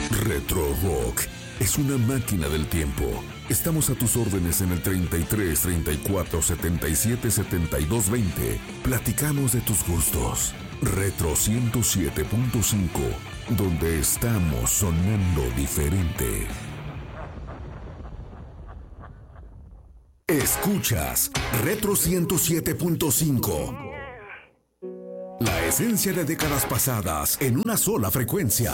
Retro Rock es una máquina del tiempo. Estamos a tus órdenes en el 33 34 77 72 20. Platicamos de tus gustos. Retro 107.5, donde estamos sonando diferente. Escuchas Retro 107.5. La esencia de décadas pasadas en una sola frecuencia.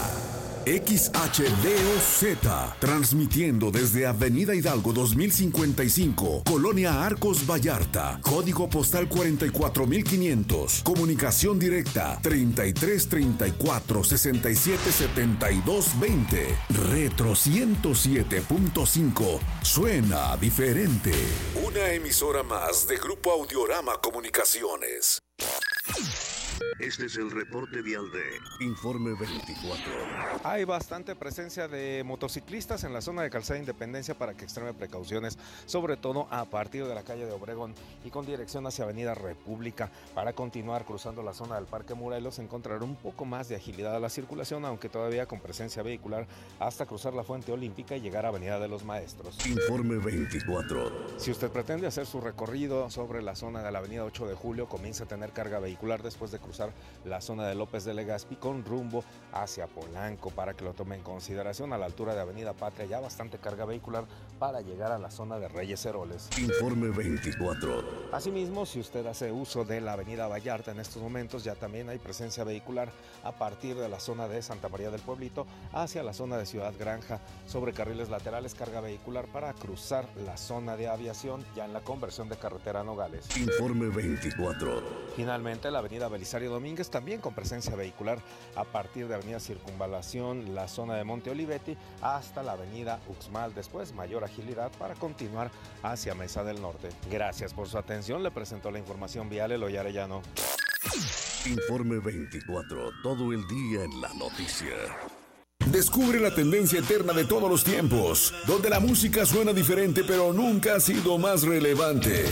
XHDOZ, transmitiendo desde Avenida Hidalgo 2055, Colonia Arcos Vallarta, código postal 44500, comunicación directa 33 34 67 72 20. Retro 107.5, suena diferente. Una emisora más de Grupo Audiorama Comunicaciones. Este es el reporte vial de Informe 24. Hay bastante presencia de motociclistas en la zona de Calzada Independencia para que extreme precauciones, sobre todo a partir de la calle de Obregón y con dirección hacia Avenida República. Para continuar cruzando la zona del Parque Morelos, encontrar un poco más de agilidad a la circulación, aunque todavía con presencia vehicular, hasta cruzar la Fuente Olímpica y llegar a Avenida de los Maestros. Informe 24. Si usted pretende hacer su recorrido sobre la zona de la Avenida 8 de Julio, comienza a tener carga vehicular después de cruzar la zona de López de Legazpi con rumbo hacia Polanco, para que lo tome en consideración. A la altura de Avenida Patria ya bastante carga vehicular para llegar a la zona de Reyes Heroles. Informe 24. Asimismo, si usted hace uso de la Avenida Vallarta en estos momentos, ya también hay presencia vehicular a partir de la zona de Santa María del Pueblito hacia la zona de Ciudad Granja. Sobre carriles laterales, carga vehicular para cruzar la zona de Aviación, ya en la conversión de carretera a Nogales. Informe 24. Finalmente, la Avenida Belisario Domínguez también con presencia vehicular a partir de Avenida Circunvalación, la zona de Monte Olivetti, hasta la Avenida Uxmal. Después, mayor agilidad para continuar hacia Mesa del Norte. Gracias por su atención. Le presentó la información vial Eloy Arellano. Informe 24. Todo el día en la noticia. Descubre la tendencia eterna de todos los tiempos, donde la música suena diferente pero nunca ha sido más relevante.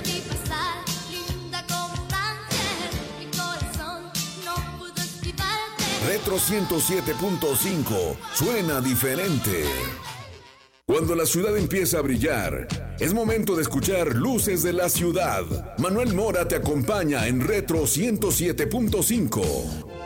Retro 107.5, suena diferente. Cuando la ciudad empieza a brillar, es momento de escuchar Luces de la Ciudad. Manuel Mora te acompaña en Retro 107.5.